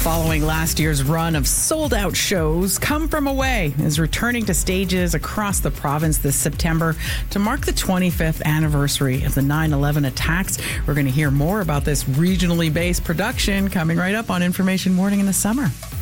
Following last year's run of sold-out shows, Come From Away is returning to stages across the province this September to mark the 25th anniversary of the 9/11 attacks. We're going to hear more about this regionally based production coming right up on Information Morning in the Summer.